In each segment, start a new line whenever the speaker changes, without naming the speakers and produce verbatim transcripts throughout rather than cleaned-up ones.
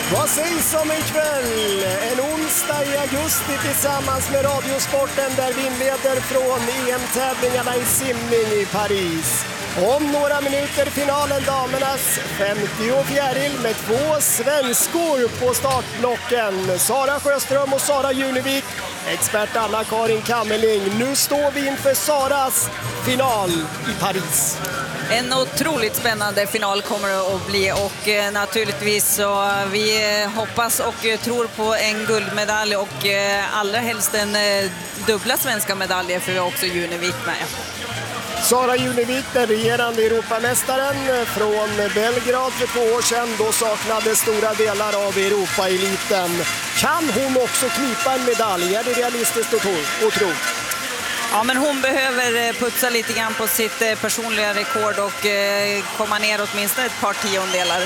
Vad sägs om en kväll, en onsdag i augusti tillsammans med Radiosporten där vi inleder från E M-tävlingarna i simning i Paris. Om några minuter finalen damernas femtio fjäril med två svenskor på startblocken. Sara Sjöström och Sara Junevik, expert Anna-Karin Kammerling. Nu står vi inför Saras final i Paris.
En otroligt spännande final kommer det att bli och eh, naturligtvis så vi eh, hoppas och eh, tror på en guldmedalj och eh, allra helst en eh, dubbla svenska medaljer för vi har också Junevik med.
Sara Junevik, den regerande Europamästaren från Belgrad för två år sedan. Då saknade stora delar av Europa-eliten. Kan hon också knipa en medalj? Är det realistiskt att tro?
Ja, men hon behöver putsa lite grann på sitt personliga rekord och komma ner åtminstone ett par tiondelar.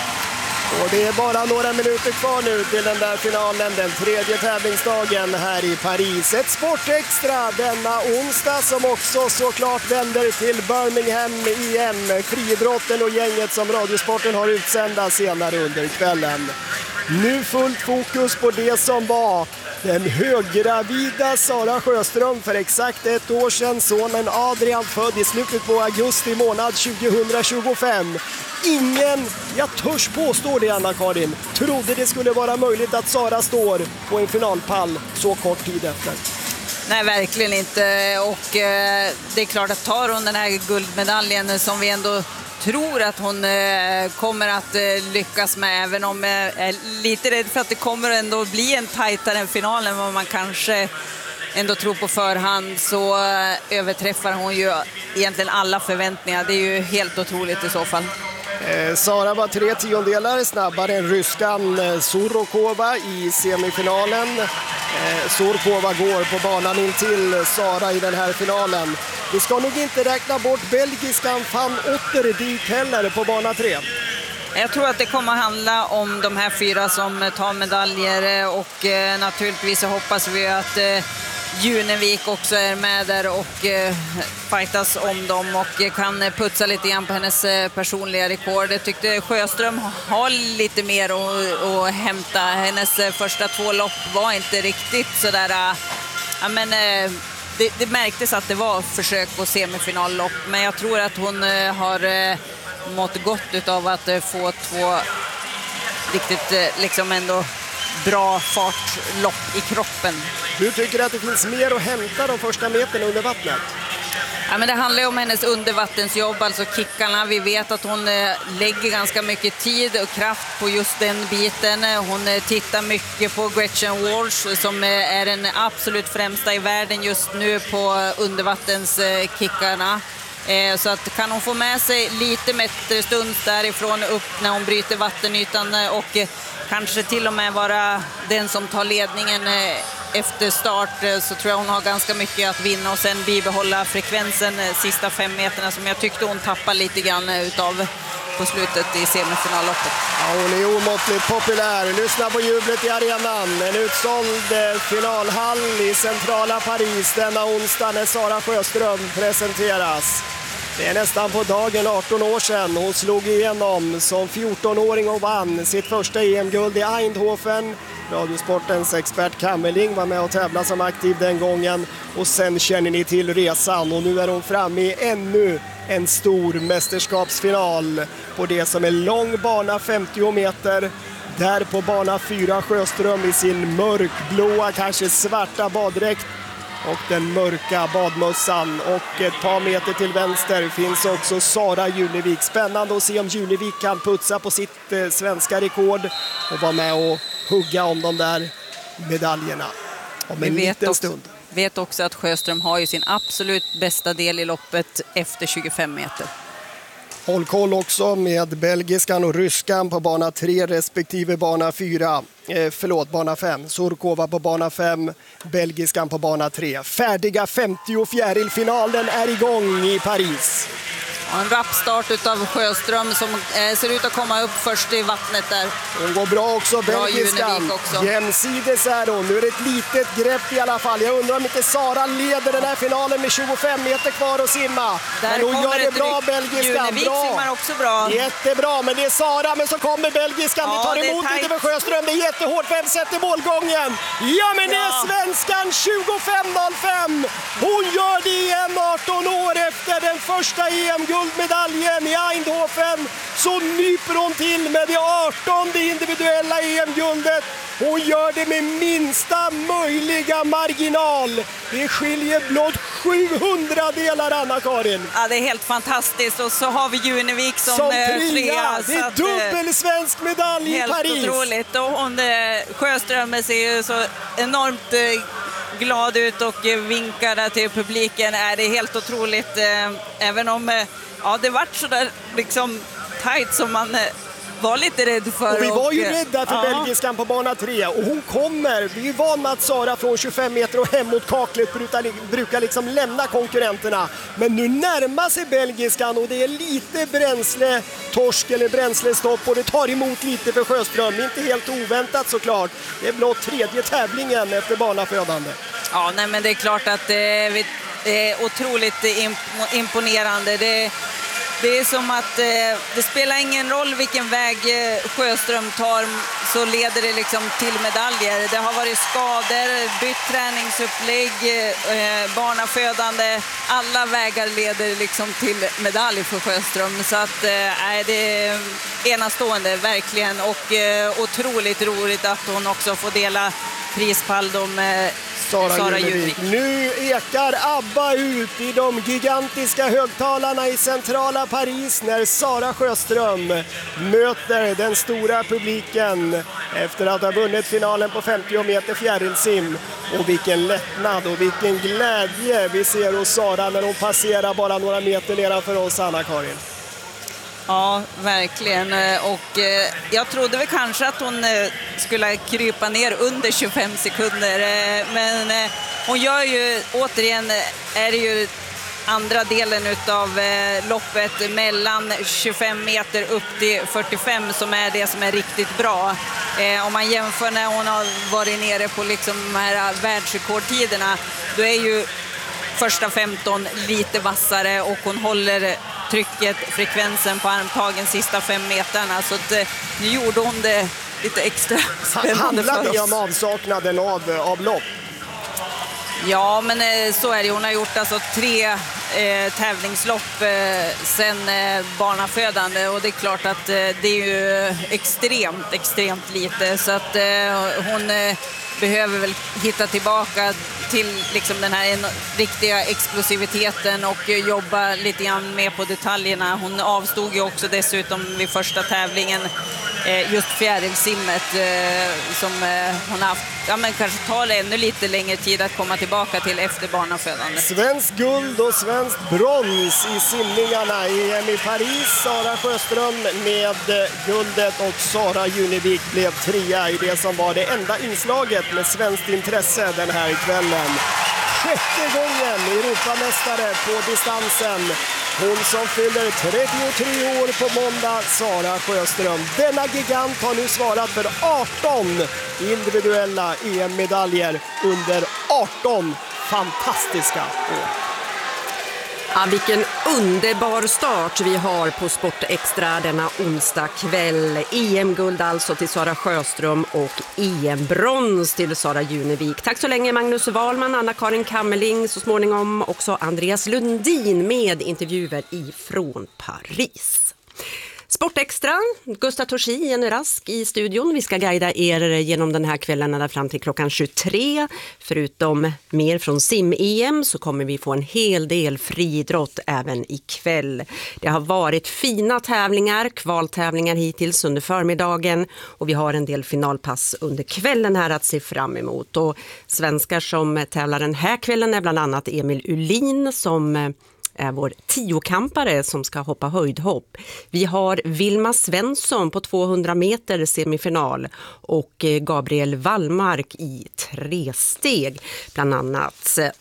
Och det är bara några minuter kvar nu till den där finalen, den tredje tävlingsdagen här i Paris. Ett sportextra denna onsdag som också såklart vänder till Birmingham E M. Friidrotten och gänget som Radiosporten har utsända senare under kvällen. Nu fullt fokus på det som var den höggravida Sara Sjöström för exakt ett år sedan. Sonen Adrian född i slutet på augusti månad tjugohundratjugofem. Ingen, jag törs påstå det Anna-Karin, trodde det skulle vara möjligt att Sara står på en finalpall så kort tid efter.
Nej, verkligen inte. Och eh, det är klart att tar hon den här guldmedaljen som vi ändå tror att hon eh, kommer att eh, lyckas med, även om jag är lite rädd för att det kommer ändå bli en tajtare final än vad man kanske ändå tror på förhand, så eh, överträffar hon ju egentligen alla förväntningar. Det är ju helt otroligt i så fall.
Eh, Sara var tre tiondelar snabbare än ryskan eh, Surokova i semifinalen. Eh, Surokova går på banan in till Sara i den här finalen. Vi ska nog inte räkna bort belgiskan Van Otterdijk heller på bana tre.
Jag tror att det kommer att handla om de här fyra som tar medaljer och eh, naturligtvis så hoppas vi att eh, Junevik också är med där och eh, fightas om dem och kan putsa lite grann på hennes eh, personliga rekord. Jag tyckte Sjöström har lite mer att, att hämta. Hennes eh, första två lopp var inte riktigt sådär... Äh, ja, men, eh, det, det märktes att det var försök på semifinallopp, men jag tror att hon eh, har eh, mått gott av att eh, få två riktigt eh, liksom ändå bra fartlopp i kroppen.
Du tycker att det finns mer att hämta de första meterna under vattnet?
Ja, men det handlar ju om hennes undervattensjobb, alltså kickarna. Vi vet att hon eh, lägger ganska mycket tid och kraft på just den biten. Hon eh, tittar mycket på Gretchen Walsh som eh, är den absolut främsta i världen just nu på undervattenskickarna. Eh, så att kan hon få med sig lite meterstund därifrån upp när hon bryter vattenytan eh, och eh, kanske till och med vara den som tar ledningen eh, efter start, så tror jag hon har ganska mycket att vinna och sen bibehålla frekvensen eh, sista fem meterna som jag tyckte hon tappade lite grann utav på slutet i semifinalloppet.
Ja, hon är omåttligt populär. Lyssna på jublet i arenan. En utsåld eh, finalhall i centrala Paris denna onsdag när Sara Sjöström presenteras. Det är nästan på dagen arton år sedan hon slog igenom som fjortonåring och vann sitt första E M-guld i Eindhoven. Radiosportens expert Kammerling var med och tävlade som aktiv den gången. Och sen känner ni till resan och nu är hon framme i ännu en stor mästerskapsfinal på det som är lång bana femtio meter. Där på bana fyra Sjöström i sin mörkblåa, kanske svarta baddräkt och den mörka badmössan, och ett par meter till vänster finns också Sara Junevik. Spännande att se om Junevik kan putsa på sitt eh, svenska rekord och vara med och hugga om de där medaljerna om en liten
också,
stund.
Vet också att Sjöström har ju sin absolut bästa del i loppet efter tjugofem meter.
Håll koll också med belgiskan och ryskan på bana tre respektive bana fyra. Eh, förlåt, bana fem. Surkova på bana fem, belgiskan på bana tre. Färdiga femtio fjäril finalen är igång i Paris.
En rappstart utav Sjöström som eh, ser ut att komma upp först i vattnet där.
Hon går bra också, belgiskan. Jämsides är hon. Nu är det ett litet grepp i alla fall. Jag undrar om inte Sara leder den här finalen med tjugofem meter kvar att simma.
Där
men hon gör det bra,
ryck.
belgiskan.
Junevik
bra.
simmar också bra.
Jättebra, men det är Sara, men så kommer belgiskan.
Ja,
det tar emot lite för Sjöström. Det är jättehårt. Vem sätter målgången? Ja, men det är ja. svenskan tjugofem noll fem. Hon gör det igen arton år efter den första E M-guldmedaljen i Eindhoven. Så nyper hon till med det artonde individuella E M-guldet. Hon gör det med minsta möjliga marginal. Det skiljer blott sjuhundra delar, Anna-Karin.
Ja, det är helt fantastiskt. Och så har vi Junevik som, som trea. trea.
Det är dubbel svensk medalj i Paris.
Helt otroligt. Och hon, Sjöström ser ju så enormt glad ut och vinkar till publiken. Är det helt otroligt. Även om ja, det vart så där liksom tajt som man var lite rädd för.
Och vi var ju
och,
rädda för ja. belgiskan på bana tre. Och hon kommer, vi är vana att Sara från tjugofem meter och hem mot kaklet brukar, brukar liksom lämna konkurrenterna. Men nu närmar sig belgiskan och det är lite bränsletorsk eller bränslestopp och det tar emot lite för Sjöström. Inte helt oväntat såklart. Det är blott tredje tävlingen efter banafödande.
Ja, nej, men det är klart att det är, det är otroligt imponerande. Det Det är som att eh, det spelar ingen roll vilken väg eh, Sjöström tar, så leder det liksom till medaljer. Det har varit skador, bytt träningsupplägg, eh, barnafödande. Alla vägar leder liksom till medalj för Sjöström. Så att eh, det är enastående verkligen, och eh, otroligt roligt att hon också får dela prispall med
Sara, Sara Junevik. Nu ekar ABBA ut i de gigantiska högtalarna i centrala Paris när Sara Sjöström möter den stora publiken efter att ha vunnit finalen på femtio meter fjärilsim. Och vilken lättnad och vilken glädje vi ser hos Sara när hon passerar bara några meter nedanför oss, Anna-Karin.
Ja, verkligen. Och eh, jag trodde väl kanske att hon eh, skulle krypa ner under tjugofem sekunder. Eh, men eh, hon gör ju, återigen är det ju andra delen av eh, loppet mellan tjugofem meter upp till fyrtiofem som är det som är riktigt bra. Eh, om man jämför när hon har varit nere på liksom de här världsrekordtiderna, då är ju första femton lite vassare och hon håller trycket, frekvensen på armtagen sista fem meterna. Så att, nu gjorde hon det lite extra spännande för oss.
Handlar det om avsaknaden av, av lopp?
Ja, men så är det. Hon har gjort alltså tre eh, tävlingslopp eh, sen eh, barnafödande, och det är klart att eh, det är ju extremt, extremt lite. Så att eh, hon eh, behöver väl hitta tillbaka till liksom den här en, riktiga explosiviteten och eh, jobba lite grann mer på detaljerna. Hon avstod ju också dessutom vid första tävlingen eh, just fjärilsimmet eh, som eh, hon har haft. Ja, men kanske tar det ännu lite längre tid att komma tillbaka till efter barnafödande.
Svensk guld och svensk brons i simningarna i E M i Paris. Sara Sjöström med guldet och Sara Junevik blev trea i det som var det enda inslaget med svenskt intresse den här kvällen. Sjätte gången Europamästare på distansen. Hon som fyller trettiotre år på måndag, Sara Sjöström. Denna gigant har nu svarat för arton individuella E M-medaljer under arton fantastiska år.
Ja, vilken underbar start vi har på Sport Extra denna onsdag kväll. E M-guld alltså till Sara Sjöström och E M-brons till Sara Junevik. Tack så länge Magnus Wahlman, Anna-Karin Kammerling, så småningom också Andreas Lundin med intervjuer ifrån Paris. Sport Extra, Gustav Torsi, Jenny Rask i studion. Vi ska guida er genom den här kvällen ända fram till klockan tjugotre. Förutom mer från sim-E M så kommer vi få en hel del friidrott även ikväll. Det har varit fina tävlingar, kvaltävlingar hittills under förmiddagen, och vi har en del finalpass under kvällen här att se fram emot. Och svenskar som tävlar den här kvällen är bland annat Emil Ulin som är vår tiokampare som ska hoppa höjdhopp. Vi har Vilma Svensson på tvåhundra meter semifinal och Gabriel Wallmark i tre steg bland annat. Och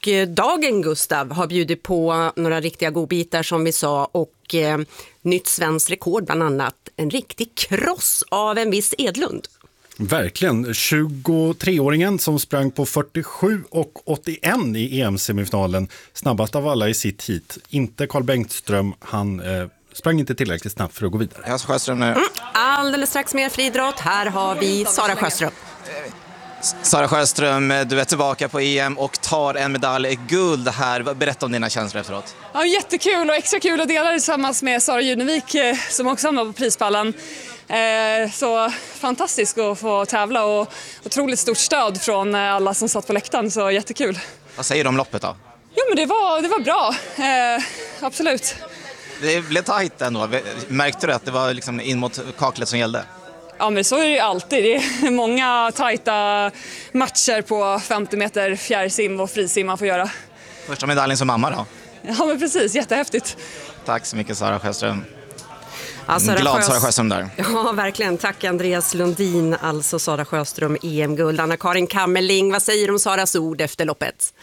Och dagen, Gustav, har bjudit på några riktiga godbitar som vi sa och eh, nytt svenskt rekord, bland annat en riktig kross av en viss Edlund.
Verkligen. tjugotreåringen som sprang på fyrtiosju och åttioen i E M-semifinalen, snabbast av alla i sitt hit. Inte Carl Bengtström, han eh, sprang inte tillräckligt snabbt för att gå vidare.
Jag har Sjöström nu.
Mm, alldeles strax mer friidrott. Här har vi Sara Sjöström.
Sara Sjöström, du är tillbaka på E M och tar en medalj guld här. Berätta om dina känslor efteråt.
Ja, jättekul och extra kul att dela det tillsammans med Sara Junevik som också hamnar på prispallen. Eh, så fantastiskt att få tävla och otroligt stort stöd från alla som satt på läktaren, så jättekul.
Vad säger du om loppet då?
Jo, men det var, det var bra, eh, absolut.
Det blev tajt ändå. Märkte du att det var liksom in mot kaklet som gällde?
Ja, men så är det ju alltid. Det är många tajta matcher på femtio meter fjärrsim och frisim man får göra.
Första medaljen som mamma då?
Ja, men precis. Jättehäftigt.
Tack så mycket, Sara Sjöström.
Ja, Sara
Glad
Sjös...
Sara Sjöström där.
Ja, verkligen. Tack Andreas Lundin, alltså Sara Sjöström, E M-guld. Anna-Karin Kammerling, vad säger du om Saras ord efter loppet?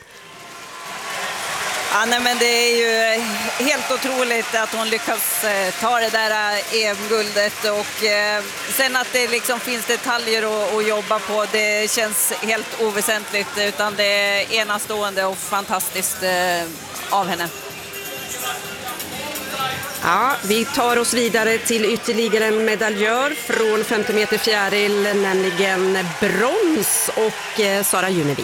Ja, nej, men det är ju helt otroligt att hon lyckas eh, ta det där E M-guldet och eh, sen att det liksom finns detaljer att, att jobba på, det känns helt oväsentligt, utan det är enastående och fantastiskt eh, av henne.
Ja, vi tar oss vidare till ytterligare en medaljör från femtio meter fjäril, nämligen brons och eh, Sara Junevik.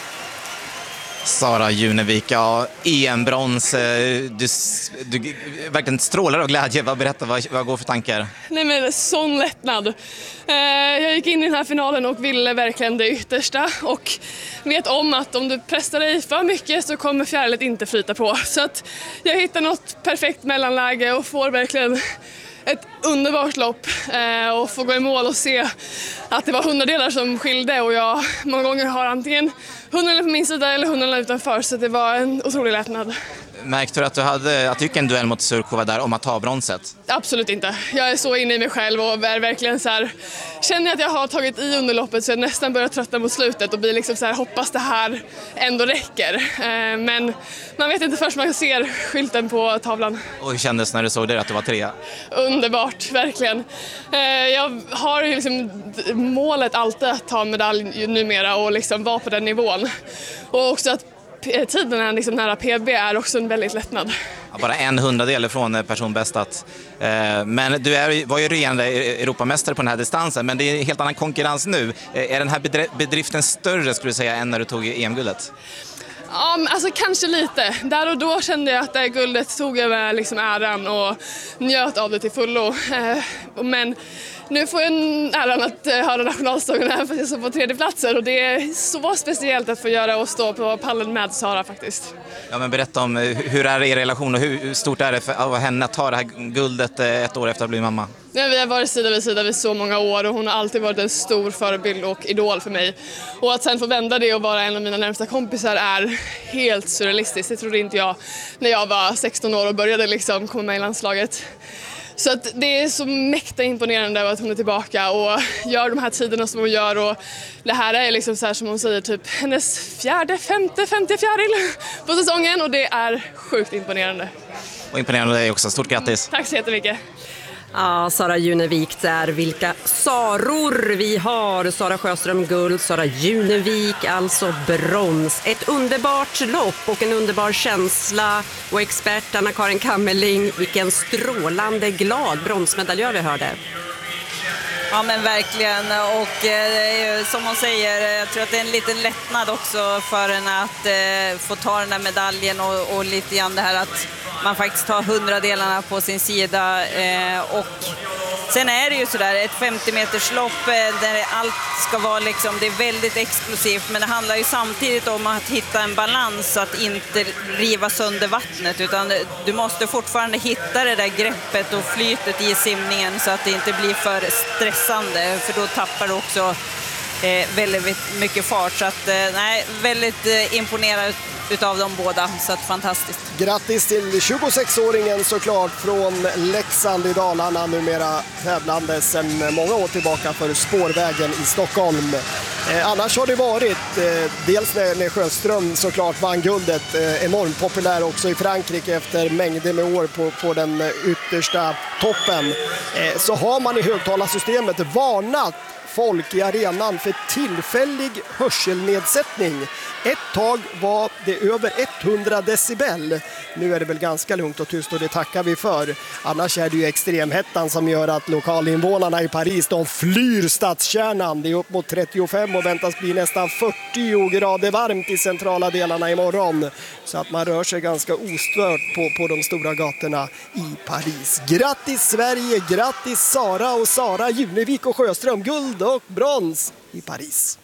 Sara Junevik, ja, E M-brons, du, du verkligen strålar av glädje. Vad berättar, vad, vad går för tankar?
Nej, men sån lättnad. Eh, jag gick in i den här finalen och ville verkligen det yttersta och vet om att om du pressar dig för mycket så kommer fjärilet inte flyta på. Så att jag hittar något perfekt mellanläge och får verkligen ett underbart lopp eh, och få gå i mål och se att det var hundradelar som skilde och jag många gånger har antingen hundradelar på min sida eller hundradelar utanför, så det var en otrolig lättnad.
Märkte du att du hade att du gick en duell mot Surkova där om att ta bronset?
Absolut inte. Jag är så inne i mig själv och är verkligen så här, känner att jag har tagit i underloppet så jag nästan börjar tröttna mot slutet och blir liksom så här, hoppas det här ändå räcker. Eh, men man vet inte först man ser skylten på tavlan.
Och hur kändes när du såg det att du var trea?
Underbart, verkligen. Eh, jag har ju liksom målet alltid att ta medalj numera och liksom vara på den nivån. Och också att tiden är liksom nära P B är också en väldigt lättnad.
Ja, bara en hundradel från personbästat. Eh, men du är, var ju regerande Europamästare på den här distansen, men det är en helt annan konkurrens nu. Eh, är den här bedriften större, skulle du säga, än när du tog E M-guldet?
Ja, alltså kanske lite. Där och då kände jag att det guldet tog jag med liksom äran och njöt av det till fullo. Eh, men nu får jag äran att höra nationalsången här för jag står på tredje platser och det är så speciellt att få göra och stå på pallen med Sara faktiskt.
Ja, men berätta om hur är er relation och hur stort är det för av henne att ta det här guldet ett år efter att bli mamma?
Ja, vi har varit sida vid sida vid så många år och hon har alltid varit en stor förebild och idol för mig. Och att sen få vända det och vara en av mina närmsta kompisar är helt surrealistiskt. Det trodde inte jag när jag var sexton år och började liksom komma med i landslaget. Så att det är så mäkta imponerande att hon är tillbaka och gör de här tiderna som hon gör. Och det här är liksom så här som hon säger, typ hennes fjärde, femte, femte fjäril på säsongen och det är sjukt imponerande.
Och imponerande dig också. Stort grattis.
Tack så jättemycket.
Ja, Sara Junevik där. Vilka Saror vi har. Sara Sjöström guld, Sara Junevik alltså brons. Ett underbart lopp och en underbar känsla. Och expert Anna-Karin Kammerling, vilken strålande glad bronsmedaljör vi hörde.
Ja, men verkligen, och eh, som hon säger, jag tror att det är en liten lättnad också för henne att eh, få ta den här medaljen och, och lite grann det här att man faktiskt tar hundradelarna på sin sida eh, och sen är det ju sådär ett femtio meters lopp eh, där allt ska vara liksom, det är väldigt explosivt, men det handlar ju samtidigt om att hitta en balans så att inte riva sönder vattnet, utan du måste fortfarande hitta det där greppet och flytet i simningen så att det inte blir för stressande, för då tappar du också eh, väldigt mycket fart, så att eh, nej, väldigt eh, imponerad utav dem båda, så att fantastiskt.
Grattis till tjugosexåringen såklart från Leksand i Dalarna, numera tävlande sedan många år tillbaka för spårvägen i Stockholm. Eh, annars har det varit att eh, dels när, när Sjöström såklart vann guldet, eh, enormt populär också i Frankrike efter mängder med år på, på den yttersta toppen, eh, så har man i högtalarsystemet varnat folk i arenan för tillfällig hörselnedsättning. Ett tag var det över hundra decibel. Nu är det väl ganska lugnt och tyst och det tackar vi för. Annars är det ju extremhettan som gör att lokalinvånarna i Paris, de flyr stadskärnan. Det är upp mot trettiofem och väntas bli nästan fyrtio grader varmt i centrala delarna imorgon. Så att man rör sig ganska ostört på, på de stora gatorna i Paris. Grattis Sverige, grattis Sara och Sara, Junevik och Sjöström. Guld och brons i Paris.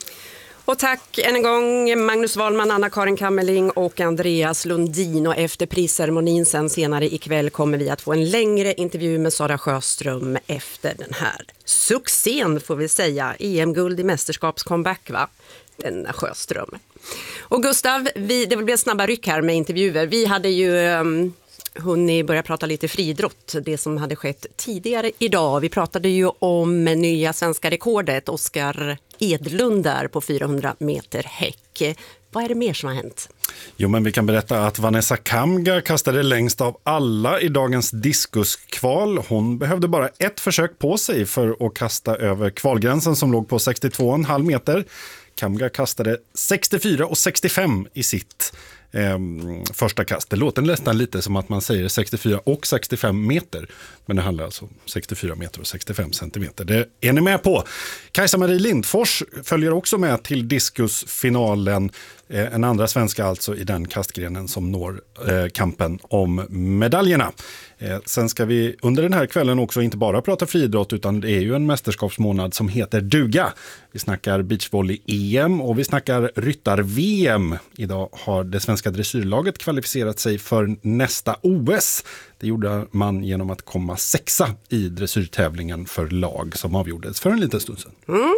Och tack än en gång Magnus Wahlman, Anna-Karin Kammerling och Andreas Lundin. Och efter prisceremonin sen senare ikväll kommer vi att få en längre intervju med Sara Sjöström efter den här succén, får vi säga. E M-guld i mästerskapscomeback, va? Denna Sjöström. Och Gustav, vi, det blir en snabba ryck här med intervjuer. Vi hade ju um, hunnit börja prata lite friidrott, det som hade skett tidigare idag. Vi pratade ju om nya svenska rekordet, Oskar Edlund där på fyrahundra meter häck. Vad är det mer som har hänt?
Jo, men vi kan berätta att Vanessa Kamga kastade längst av alla i dagens diskuskval. Hon behövde bara ett försök på sig för att kasta över kvalgränsen som låg på sextiotvå komma fem meter. Kamga kastade sextiofyra och sextiofem i sitt eh, första kast. Det låter nästan lite som att man säger sextiofyra och sextiofem meter. Men det handlar alltså om sextiofyra meter och sextiofem centimeter. Det är ni med på. Kajsa-Marie Lindfors följer också med till diskusfinalen. Eh, en andra svenska alltså i den kastgrenen som når eh, kampen om medaljerna. Eh, sen ska vi under den här kvällen också inte bara prata friidrott, utan det är ju en mästerskapsmånad som heter duga. Vi snackar beachvolley-E M och vi snackar ryttar-V M. Idag har det svenska dressyrlaget kvalificerat sig för nästa O S. Det gjorde man genom att komma sexa i dressyrtävlingen för lag som avgjordes för en liten stund sedan.
Mm.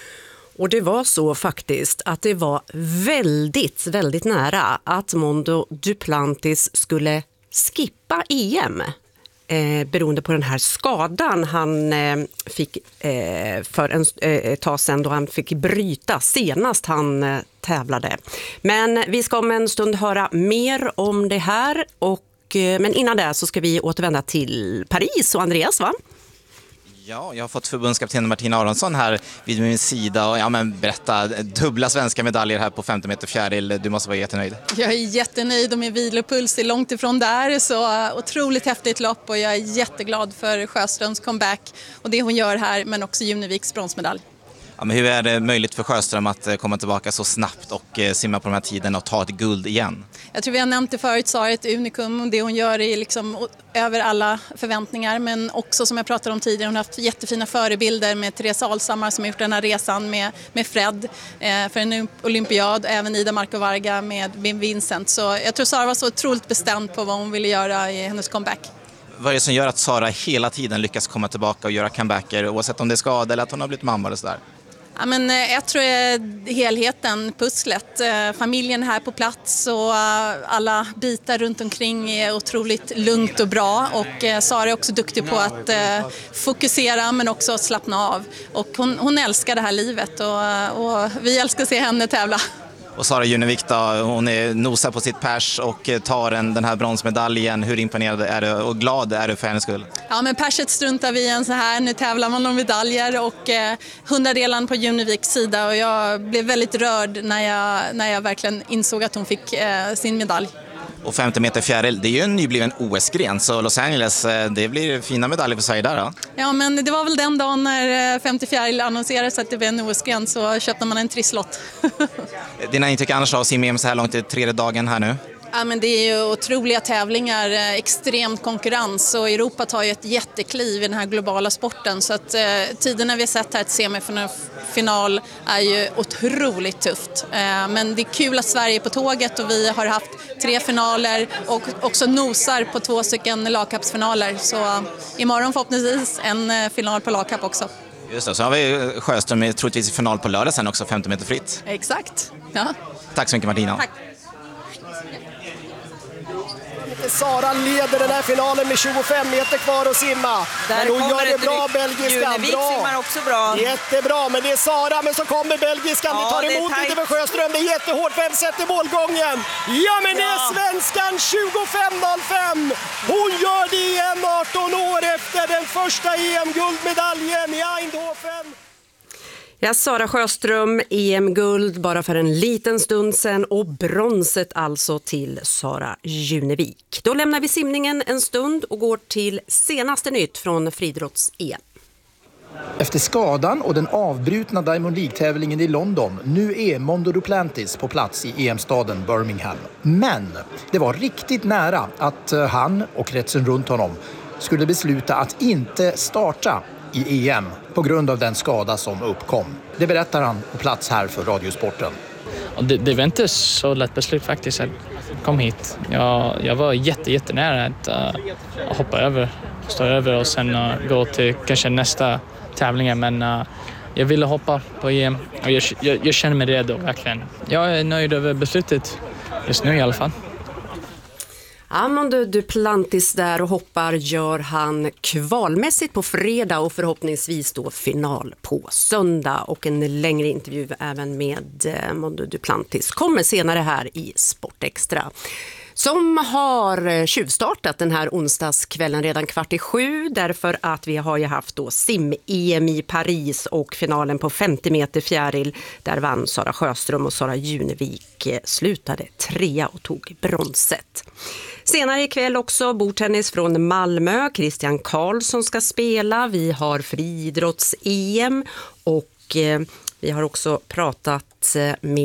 Och det var så faktiskt att det var väldigt, väldigt nära att Mondo Duplantis skulle skippa E M. Eh, beroende på den här skadan han eh, fick eh, för en, eh, ett tag sedan då han fick bryta senast han eh, tävlade. Men vi ska om en stund höra mer om det här, och, eh, men innan det så ska vi återvända till Paris och Andreas, va?
Ja, jag har fått förbundskapten Martina Aronsson här vid min sida och ja, men berätta, dubbla svenska medaljer här på femtio meter fjäril. Du måste vara jättenöjd.
Jag är jättenöjd och min vilopuls är långt ifrån där, så otroligt häftigt lopp och jag är jätteglad för Sjöströms comeback och det hon gör här, men också Juneviks bronsmedalj.
Ja, men hur är det möjligt för Sjöström att komma tillbaka så snabbt och simma på de här tiderna och ta ett guld igen?
Jag tror vi har nämnt det förut, Sara är ett unikum och det hon gör är liksom över alla förväntningar, men också som jag pratade om tidigare, hon har haft jättefina förebilder med Therese Alshammar som har gjort den här resan med, med Fred eh, för en olympiad, även Ida Marco Varga med Bim Vincent, så jag tror Sara var så otroligt bestämd på vad hon ville göra i hennes comeback.
Vad är det som gör att Sara hela tiden lyckas komma tillbaka och göra comebacker, oavsett om det är skada eller att hon har blivit mamma eller sådär?
Ja, men jag tror är helheten, pusslet. Familjen är här på plats och alla bitar runt omkring är otroligt lugnt och bra. Och Sara är också duktig på att fokusera men också slappna av. Och hon, hon älskar det här livet och, och vi älskar att se henne tävla.
Och Sara Junevik då, hon är nosar på sitt pers och tar en, den här bronsmedaljen. Hur imponerad är du och glad är du för hennes skull?
Ja, men perset struntar vi i en så här. Nu tävlar man om medaljer och eh, hundradelen på Juneviks sida och jag blev väldigt rörd när jag, när jag verkligen insåg att hon fick eh, sin medalj.
Och femtio meter fjäril, det är ju en nybliven O S-gren, så Los Angeles, det blir fina medaljer för Sverige där då?
Ja, men det var väl den dagen när femtio fjäril annonserades att det var en O S-gren, så köpte man en trisslott.
Dina intryck annars av sim-E M så här långt i tredje dagen här nu?
Ja, men det är ju otroliga tävlingar, extremt konkurrens och Europa tar ju ett jättekliv i den här globala sporten, så att eh, tiderna vi har sett här till semifinal är ju otroligt tufft. Eh, men det är kul att Sverige är på tåget och vi har haft tre finaler och också nosar på två stycken lagkappsfinaler, så eh, imorgon förhoppningsvis en eh, final på lagkapp också.
Just det, så har vi Sjöström troligtvis i final på lördag sen också, femtio meter fritt.
Exakt, ja.
Tack så mycket Martina.
Tack.
Sara leder den här finalen med tjugofem meter kvar att simma.
Där
men hon
kommer
gör det bra,
drygt.
belgiskan.
Junevik
Bra.
simmar också bra.
Jättebra, men det är Sara, men så kommer belgiskan.
Ja,
det tar
det är
emot
tajt.
lite för Sjöström. Det är jättehårt. Vem sätter målgången? Ja, men det är
Ja.
svenskan tjugofem noll fem. Hon gör det igen arton år efter den första E M-guldmedaljen i Eindhoven.
Ja, Sara Sjöström, E M-guld bara för en liten stund sedan och bronset alltså till Sara Junevik. Då lämnar vi simningen en stund och går till senaste nytt från friidrotts-E M.
Efter skadan och den avbrutna Diamond League-tävlingen i London, nu är Mondo Duplantis på plats i E M-staden Birmingham. Men det var riktigt nära att han och kretsen runt honom skulle besluta att inte starta i E M på grund av den skada som uppkom. Det berättar han på plats här för Radiosporten.
Det, det var inte så lätt beslut faktiskt. Jag kom hit. Jag, jag var jätte, jättenära att uh, hoppa över, stå över och sen uh, gå till kanske nästa tävling. Men uh, jag ville hoppa på E M och jag, jag, jag känner mig redo verkligen. Jag är nöjd över beslutet just nu i alla fall.
Ja, Mondo Duplantis där och hoppar gör han kvalmässigt på fredag och förhoppningsvis då final på söndag. Och en längre intervju även med Mondo Duplantis kommer senare här i Sportextra. Som har tjuvstartat den här onsdagskvällen redan kvart i sju därför att vi har ju haft då sim-E M i Paris och finalen på femtio meter fjäril. Där vann Sara Sjöström och Sara Junevik slutade trea och tog bronset. Senare ikväll också bordtennis från Malmö. Christian Karlsson ska spela. Vi har friidrotts-E M och eh, vi har också pratat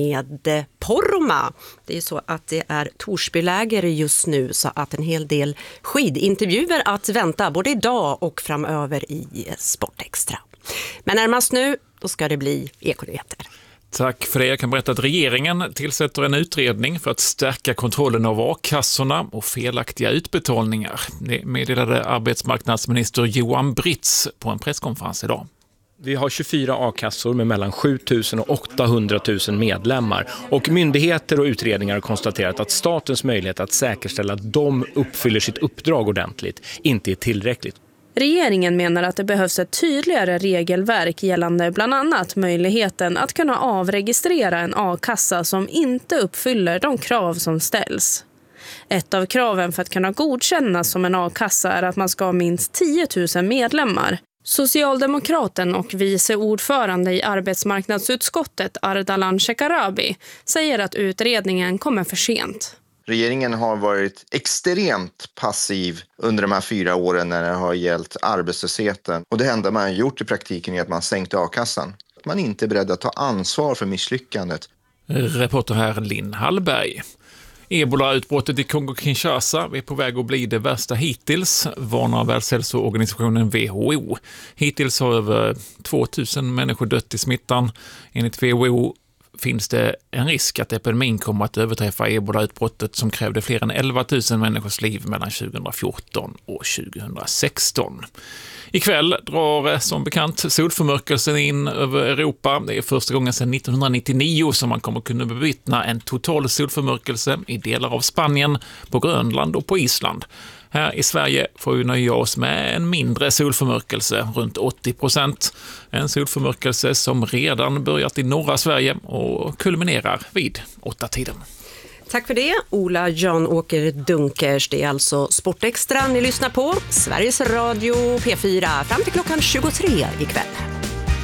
med Poromaa. Det är så att det är Torsbyläger just nu så att en hel del skidintervjuer att vänta både idag och framöver i Sportextra. Men närmast nu då ska det bli Ekonyheter.
Tack för det. Jag kan berätta att regeringen tillsätter en utredning för att stärka kontrollen av a-kassorna och felaktiga utbetalningar. Det meddelade arbetsmarknadsminister Johan Britz på en presskonferens idag.
Vi har tjugofyra a-kassor med mellan sju tusen och åttahundra tusen medlemmar och myndigheter och utredningar har konstaterat att statens möjlighet att säkerställa att de uppfyller sitt uppdrag ordentligt inte är tillräckligt.
Regeringen menar att det behövs ett tydligare regelverk gällande bland annat möjligheten att kunna avregistrera en a-kassa som inte uppfyller de krav som ställs. Ett av kraven för att kunna godkännas som en a-kassa är att man ska ha minst tio tusen medlemmar. Socialdemokraten och vice ordförande i arbetsmarknadsutskottet Ardalan Shekarabi säger att utredningen kommer för sent.
Regeringen har varit extremt passiv under de här fyra åren när det har gällt arbetslösheten. Och det enda man har gjort i praktiken är att man sänkte a-kassan. Man är inte beredd att ta ansvar för misslyckandet.
Reporter här Linn Hallberg. Ebola-utbrottet i Kongo-Kinshasa är på väg att bli det värsta hittills, varnar Världshälsoorganisationen W H O. Hittills har över tvåtusen människor dött i smittan. Enligt W H O finns det en risk att epidemin kommer att överträffa ebola-utbrottet som krävde fler än elva tusen människors liv mellan tjugohundrafjorton och tjugohundrasexton. Ikväll drar som bekant solförmörkelsen in över Europa. Det är första gången sedan nittonhundranittionio som man kommer kunna bevittna en total solförmörkelse i delar av Spanien, på Grönland och på Island. Här i Sverige får vi nöja oss med en mindre solförmörkelse, runt åttio procent. En solförmörkelse som redan börjat i norra Sverige och kulminerar vid åtta tiden.
Tack för det, Ola Jan-Åker Dunkers. Det är alltså Sportextra ni lyssnar på. Sveriges Radio P fyra fram till klockan tjugotre ikväll.